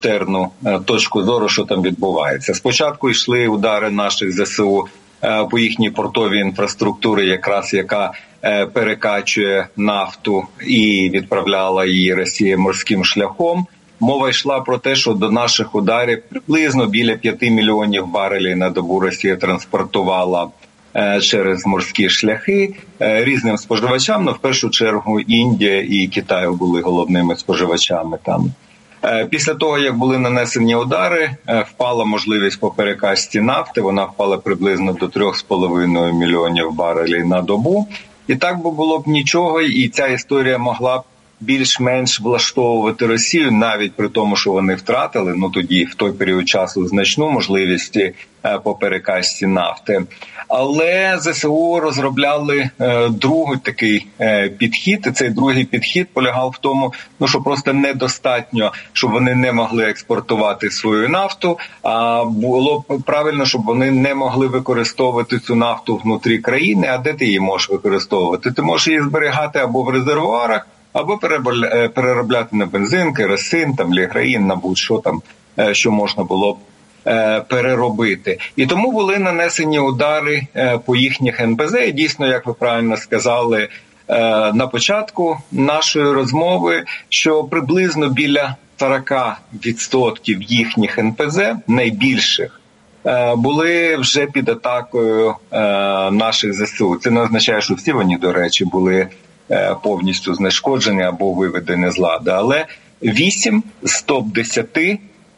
характерну точку зору, що там відбувається. Спочатку йшли удари наших ЗСУ по їхній портовій інфраструктурі, якраз яка перекачує нафту і відправляла її Росія морським шляхом. Мова йшла про те, що до наших ударів приблизно біля 5 мільйонів барелів на добу Росія транспортувала через морські шляхи різним споживачам, але в першу чергу Індія і Китай були головними споживачами там. Після того, як були нанесені удари, впала можливість по перекачці нафти, вона впала приблизно до 3,5 мільйонів барелів на добу. І так би було б нічого, і ця історія могла б більш-менш влаштовувати Росію, навіть при тому, що вони втратили, тоді в той період часу значну можливість по перекачці нафти. Але ЗСУ розробляли другий такий підхід, і цей другий підхід полягав в тому, що просто недостатньо, щоб вони не могли експортувати свою нафту, а було б правильно, щоб вони не могли використовувати цю нафту внутрі країни, а де ти її можеш використовувати? Ти можеш її зберігати або в резервуарах, або переробляти на бензин, керосин, ліграїн, на будь-що там, що можна було б переробити. І тому були нанесені удари по їхніх НПЗ. І дійсно, як ви правильно сказали на початку нашої розмови, що приблизно біля 40% їхніх НПЗ, найбільших, були вже під атакою наших ЗСУ. Це не означає, що всі вони, до речі, були повністю знешкоджені або виведені з ладу. Але 8 з топ-10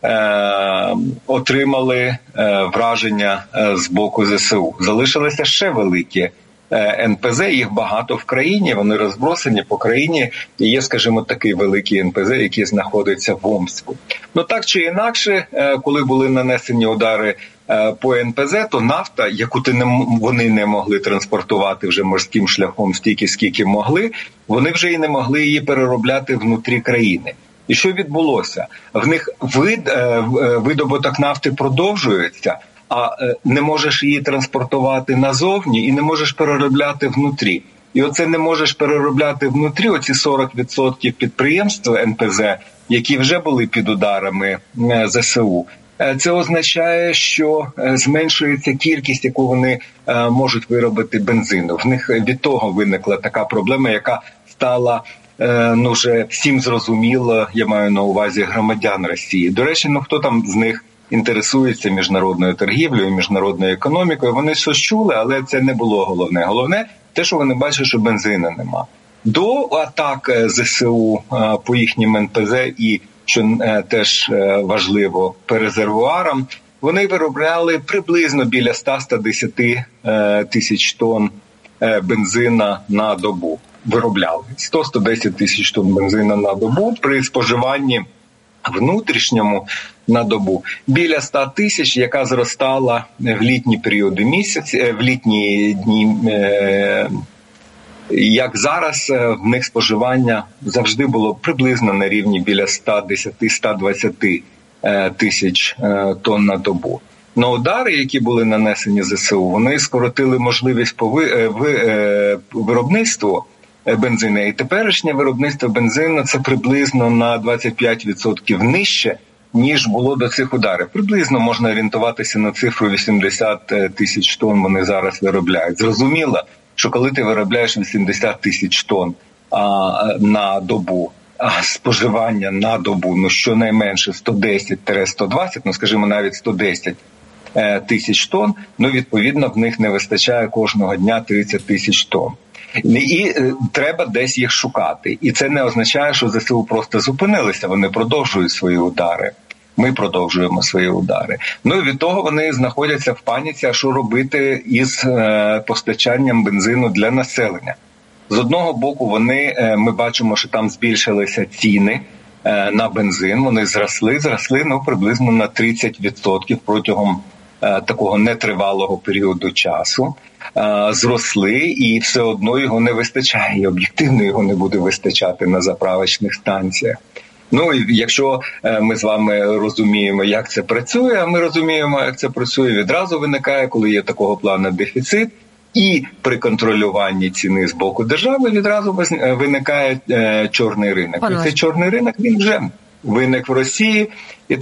отримали враження з боку ЗСУ. Залишилися ще великі НПЗ, їх багато в країні, вони розбросані по країні. І є, скажімо, такий великий НПЗ, який знаходиться в Омську. Так чи інакше, коли були нанесені удари по НПЗ, то нафта, яку вони не могли транспортувати вже морським шляхом стільки, скільки могли, вони вже і не могли її переробляти внутрі країни. І що відбулося? В них видобуток нафти продовжується, а не можеш її транспортувати назовні і не можеш переробляти внутрі. І оце не можеш переробляти внутрі, оці 40% підприємств НПЗ, які вже були під ударами ЗСУ. Це означає, що зменшується кількість, яку вони можуть виробити бензину. В них від того виникла така проблема, яка стала вже всім зрозуміло, я маю на увазі громадян Росії. До речі, хто там з них інтересується міжнародною торгівлею, міжнародною економікою, вони щось чули, але це не було головне. Головне те, що вони бачать, що бензину нема. До атак ЗСУ по їхнім НПЗ і, що теж важливо, по резервуарам, вони виробляли приблизно біля 100-110 тисяч тонн бензина на добу. Виробляли 100-110 тисяч тонн бензина на добу при споживанні внутрішньому на добу біля 100 тисяч, яка зростала в літні періоди місяця, в літні дні. Як зараз, в них споживання завжди було приблизно на рівні біля 110-120 тисяч тонн на добу. На удари, які були нанесені ЗСУ, вони скоротили можливість по виробництву бензину. І теперішнє виробництво бензину – це приблизно на 25% нижче, ніж було до цих ударів. Приблизно можна орієнтуватися на цифру 80 тисяч тонн вони зараз виробляють. Зрозуміло, що коли ти виробляєш 80 тисяч тонн на добу, а споживання на добу, щонайменше 110-120, скажімо, навіть 110 тисяч тонн, відповідно, в них не вистачає кожного дня 30 тисяч тонн. І треба десь їх шукати. І це не означає, що ЗСУ просто зупинилися, вони продовжують свої удари. Ми продовжуємо свої удари. І від того вони знаходяться в паніці, а що робити із постачанням бензину для населення. З одного боку, ми бачимо, що там збільшилися ціни на бензин, вони зросли приблизно на 30% протягом такого нетривалого періоду часу. Зросли, і все одно його не вистачає, і об'єктивно його не буде вистачати на заправочних станціях. І якщо ми з вами розуміємо, як це працює, а ми розуміємо, як це працює, відразу виникає, коли є такого плану дефіцит, і при контролюванні ціни з боку держави відразу виникає чорний ринок. І цей чорний ринок, він вже виник в Росії. І